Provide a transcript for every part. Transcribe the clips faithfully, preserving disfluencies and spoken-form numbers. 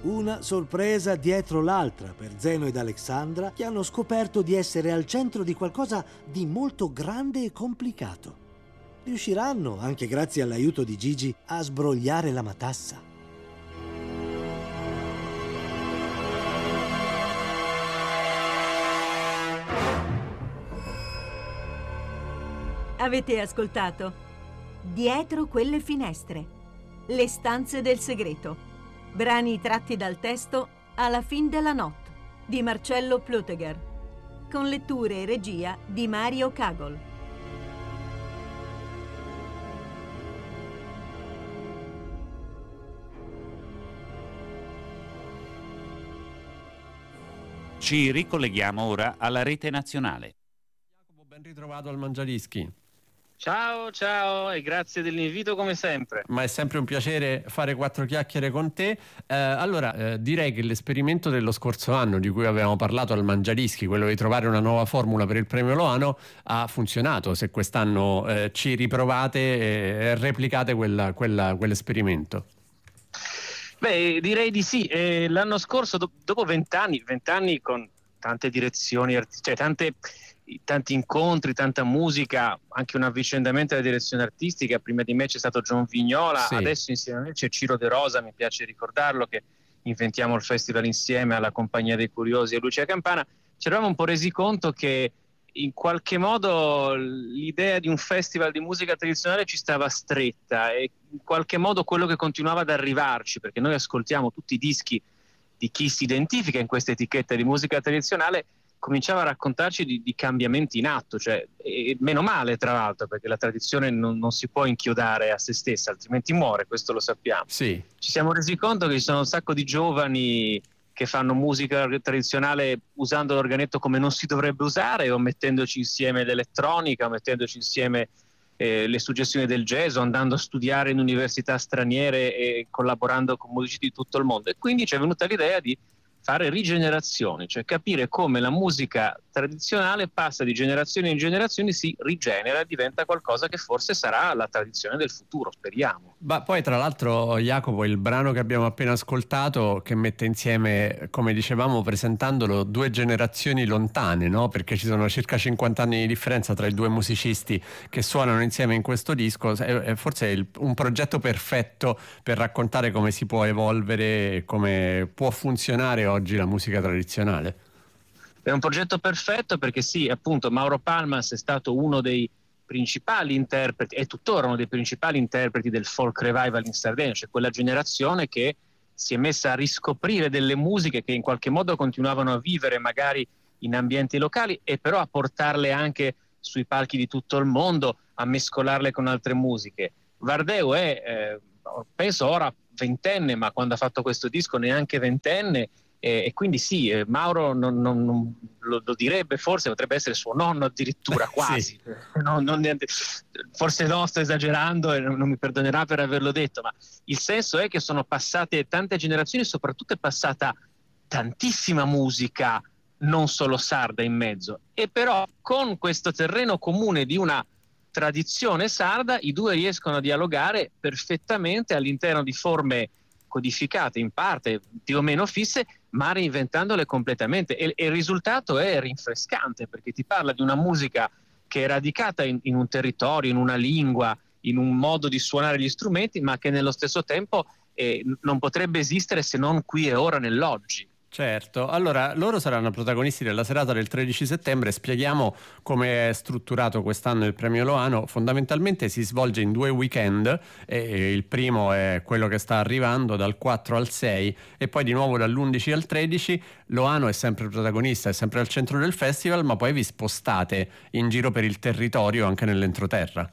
Una sorpresa dietro l'altra per Zeno ed Alexandra, che hanno scoperto di essere al centro di qualcosa di molto grande e complicato. Riusciranno, anche grazie all'aiuto di Gigi, a sbrogliare la matassa. Avete ascoltato Dietro quelle finestre, le stanze del segreto. Brani tratti dal testo Alla fin della notte di Marcello Ploteger, con letture e regia di Mario Cagol. Ci ricolleghiamo ora alla rete nazionale. Jacopo, ben ritrovato al Mangiadischi. Ciao, ciao e grazie dell'invito come sempre. Ma è sempre un piacere fare quattro chiacchiere con te. Eh, allora, eh, direi che l'esperimento dello scorso anno di cui avevamo parlato al Mangiadischi, quello di trovare una nuova formula per il premio Loano, ha funzionato. Se quest'anno eh, ci riprovate e replicate quella, quella, quell'esperimento. Beh, direi di sì. Eh, l'anno scorso, do- dopo vent'anni, vent'anni con tante direzioni, arti- cioè tante... tanti incontri, tanta musica, anche un avvicendamento alla direzione artistica. Prima di me c'è stato John Vignola, sì. Adesso insieme a me c'è Ciro De Rosa, mi piace ricordarlo, che inventiamo il festival insieme alla Compagnia dei Curiosi e Lucia Campana. Ci eravamo un po' resi conto che in qualche modo l'idea di un festival di musica tradizionale ci stava stretta, e in qualche modo quello che continuava ad arrivarci, perché noi ascoltiamo tutti i dischi di chi si identifica in questa etichetta di musica tradizionale, cominciava a raccontarci di, di cambiamenti in atto, cioè, e meno male tra l'altro, perché la tradizione non, non si può inchiodare a se stessa, altrimenti muore, questo lo sappiamo. Sì. Ci siamo resi conto che ci sono un sacco di giovani che fanno musica tradizionale usando l'organetto come non si dovrebbe usare, o mettendoci insieme l'elettronica, o mettendoci insieme eh, le suggestioni del jazz, o andando a studiare in università straniere e collaborando con musici di tutto il mondo. E quindi ci è venuta l'idea di fare rigenerazioni, cioè capire come la musica tradizionale passa di generazione in generazione, si rigenera e diventa qualcosa che forse sarà la tradizione del futuro, speriamo. Ma poi tra l'altro, Jacopo, il brano che abbiamo appena ascoltato, che mette insieme, come dicevamo presentandolo, due generazioni lontane, no? Perché ci sono circa cinquanta anni di differenza tra i due musicisti che suonano insieme in questo disco. È forse il, un progetto perfetto per raccontare come si può evolvere, come può funzionare oggi la musica tradizionale. È un progetto perfetto perché sì, appunto, Mauro Palmas è stato uno dei principali interpreti, è tuttora uno dei principali interpreti del folk revival in Sardegna, cioè quella generazione che si è messa a riscoprire delle musiche che in qualche modo continuavano a vivere magari in ambienti locali, e però a portarle anche sui palchi di tutto il mondo, a mescolarle con altre musiche. Vardeu è, eh, penso ora ventenne, ma quando ha fatto questo disco neanche ventenne, eh, e quindi sì, eh, Mauro non, non, non lo, lo direbbe, forse potrebbe essere suo nonno addirittura, quasi. Sì. no, non, forse no, sto esagerando e non, non mi perdonerà per averlo detto, ma il senso è che sono passate tante generazioni e soprattutto è passata tantissima musica non solo sarda in mezzo, e però con questo terreno comune di una tradizione sarda i due riescono a dialogare perfettamente all'interno di forme codificate in parte più o meno fisse, ma reinventandole completamente, e, e il risultato è rinfrescante, perché ti parla di una musica che è radicata in, in un territorio, in una lingua, in un modo di suonare gli strumenti, ma che nello stesso tempo eh, non potrebbe esistere se non qui e ora nell'oggi. Certo, allora loro saranno protagonisti della serata del tredici settembre. Spieghiamo come è strutturato quest'anno il premio Loano. Fondamentalmente si svolge in due weekend, e il primo è quello che sta arrivando dal quattro al sei e poi di nuovo dall'undici al tredici. Loano è sempre protagonista, è sempre al centro del festival, ma poi vi spostate in giro per il territorio anche nell'entroterra.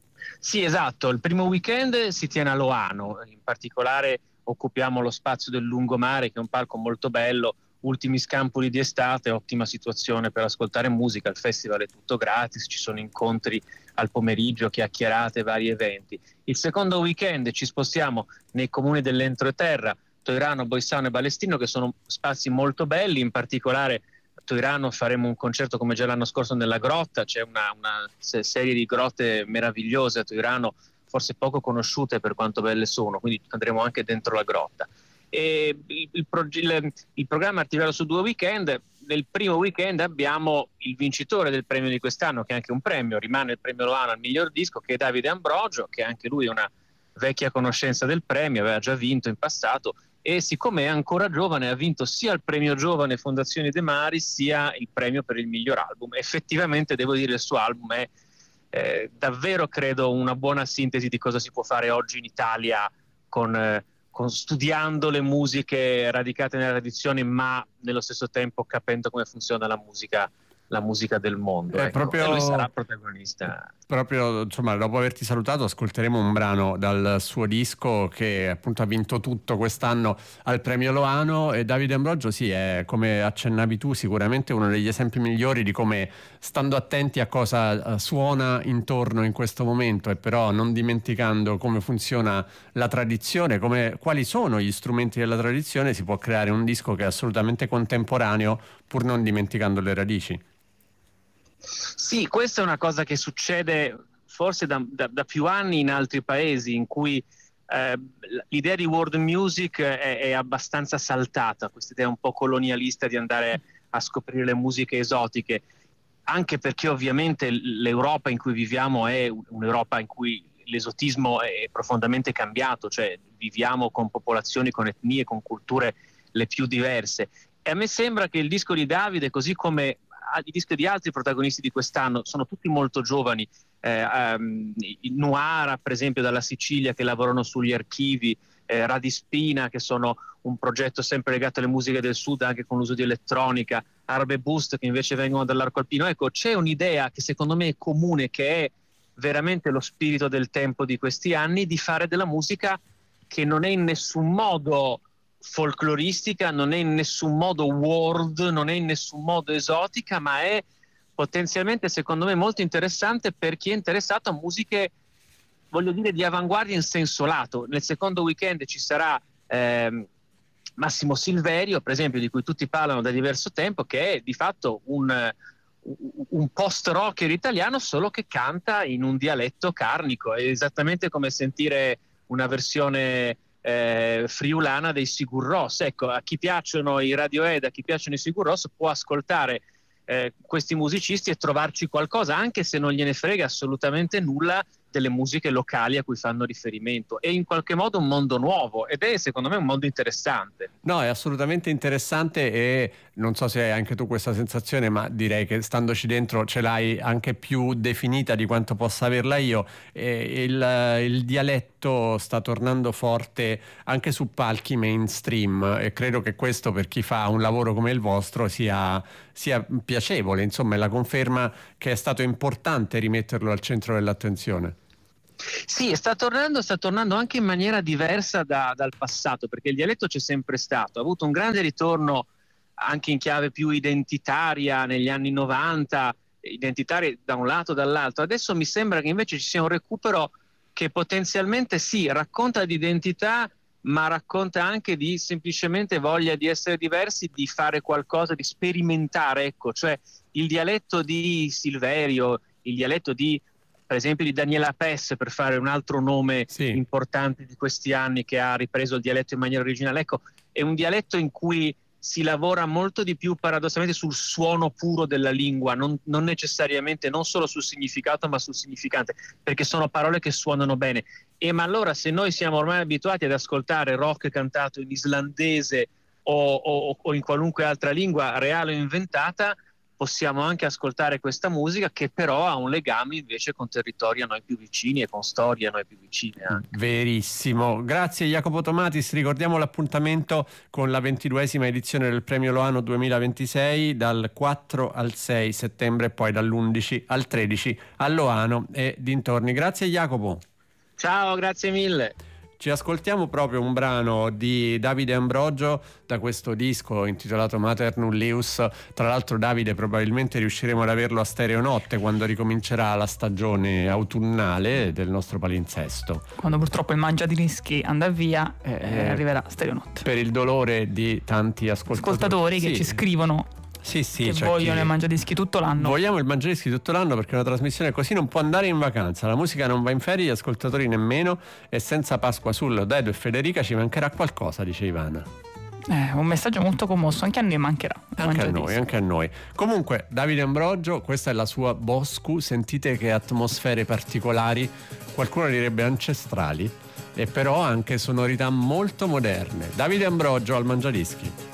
Sì, esatto, il primo weekend si tiene a Loano, in particolare occupiamo lo spazio del lungomare, che è un palco molto bello, ultimi scampoli di estate, ottima situazione per ascoltare musica. Il festival è tutto gratis, ci sono incontri al pomeriggio, chiacchierate, vari eventi. Il secondo weekend ci spostiamo nei comuni dell'entroterra, Toirano, Boissano e Balestino, che sono spazi molto belli. In particolare a Toirano faremo un concerto come già l'anno scorso nella grotta, c'è una, una serie di grotte meravigliose a Toirano, forse poco conosciute per quanto belle sono, quindi andremo anche dentro la grotta. E il, il, il, il programma è articolato su due weekend. Nel primo weekend abbiamo il vincitore del premio di quest'anno, che è anche un premio, rimane il premio Loano al miglior disco, che è Davide Ambrogio, che anche lui è una vecchia conoscenza del premio, aveva già vinto in passato, e siccome è ancora giovane ha vinto sia il premio giovane Fondazione De Mari sia il premio per il miglior album. Effettivamente devo dire il suo album è eh, davvero, credo, una buona sintesi di cosa si può fare oggi in Italia con, eh, con studiando le musiche radicate nella tradizione, ma nello stesso tempo capendo come funziona la musica la musica del mondo. È ecco. proprio, e lui sarà protagonista. Proprio, insomma, dopo averti salutato ascolteremo un brano dal suo disco che appunto ha vinto tutto quest'anno al premio Loano. E Davide Ambrogio, sì, è, come accennavi tu, sicuramente uno degli esempi migliori di come, stando attenti a cosa suona intorno in questo momento e però non dimenticando come funziona la tradizione, come, quali sono gli strumenti della tradizione, si può creare un disco che è assolutamente contemporaneo pur non dimenticando le radici. Sì, questa è una cosa che succede forse da, da, da più anni in altri paesi, in cui eh, l'idea di world music è, è abbastanza saltata, questa idea un po' colonialista di andare a scoprire le musiche esotiche, anche perché ovviamente l'Europa in cui viviamo è un'Europa in cui l'esotismo è profondamente cambiato, cioè viviamo con popolazioni, con etnie, con culture le più diverse. E a me sembra che il disco di Davide, così come i dischi di altri protagonisti di quest'anno, sono tutti molto giovani, eh, um, Nuara per esempio dalla Sicilia, che lavorano sugli archivi, eh, Radispina, che sono un progetto sempre legato alle musiche del sud anche con l'uso di elettronica, Arbe Boost, che invece vengono dall'arco alpino. Ecco, c'è un'idea che secondo me è comune, che è veramente lo spirito del tempo di questi anni, di fare della musica che non è in nessun modo folcloristica, non è in nessun modo world, non è in nessun modo esotica, ma è potenzialmente, secondo me, molto interessante per chi è interessato a musiche, voglio dire, di avanguardia in senso lato. Nel secondo weekend ci sarà ehm, Massimo Silverio, per esempio, di cui tutti parlano da diverso tempo, che è di fatto un, un post-rocker italiano, solo che canta in un dialetto carnico. È esattamente come sentire una versione Eh, friulana dei Sigur Rós. Ecco, a chi piacciono i Radiohead, a chi piacciono i Sigur Rós, può ascoltare eh, questi musicisti e trovarci qualcosa, anche se non gliene frega assolutamente nulla delle musiche locali a cui fanno riferimento. È in qualche modo un mondo nuovo ed è, secondo me, un mondo interessante. No, è assolutamente interessante, e non so se hai anche tu questa sensazione, ma direi che standoci dentro ce l'hai anche più definita di quanto possa averla io. E il, il dialetto sta tornando forte anche su palchi mainstream, e credo che questo, per chi fa un lavoro come il vostro, sia, sia piacevole. Insomma, è la conferma che è stato importante rimetterlo al centro dell'attenzione. Sì, sta tornando, sta tornando anche in maniera diversa da, dal passato, perché il dialetto c'è sempre stato, ha avuto un grande ritorno anche in chiave più identitaria negli anni novanta, identitaria da un lato e dall'altro. Adesso mi sembra che invece ci sia un recupero che potenzialmente sì, racconta di identità, ma racconta anche di semplicemente voglia di essere diversi, di fare qualcosa, di sperimentare. Ecco, cioè il dialetto di Silverio, il dialetto di, per esempio, di Daniela Pes, per fare un altro nome sì. importante di questi anni, che ha ripreso il dialetto in maniera originale. Ecco, è un dialetto in cui si lavora molto di più paradossalmente sul suono puro della lingua, non, non necessariamente, non solo sul significato, ma sul significante, perché sono parole che suonano bene. E ma allora, se noi siamo ormai abituati ad ascoltare rock cantato in islandese o, o, o in qualunque altra lingua reale o inventata, possiamo anche ascoltare questa musica, che però ha un legame invece con territori a noi più vicini e con storie a noi più vicine anche. Verissimo. Grazie Jacopo Tomatis. Ricordiamo l'appuntamento con la ventiduesima edizione del Premio Loano duemilaventisei dal quattro al sei settembre e poi dall'undici al tredici a Loano e dintorni. Grazie Jacopo. Ciao, grazie mille. Ci ascoltiamo proprio un brano di Davide Ambrogio da questo disco intitolato Mater Nullius. Tra l'altro Davide probabilmente riusciremo ad averlo a Stereonotte quando ricomincerà la stagione autunnale del nostro palinsesto. Quando purtroppo il Mangia di Rischi andrà via eh, eh, arriverà Stereonotte. Per il dolore di tanti ascoltatori, ascoltatori che sì. ci scrivono Sì, sì, che cioè vogliono chi- i Mangiadischi tutto l'anno. Vogliamo il Mangiadischi tutto l'anno perché una trasmissione così non può andare in vacanza, la musica non va in ferie, gli ascoltatori nemmeno, e senza Pasqua Sullo, Dedo e Federica ci mancherà qualcosa, dice Ivana. Eh, un messaggio molto commosso, anche a noi mancherà. Anche a noi, anche a noi. Comunque, Davide Ambrogio, questa è la sua Boscu, sentite che atmosfere particolari, qualcuno direbbe ancestrali, e però anche sonorità molto moderne. Davide Ambrogio al Mangiadischi.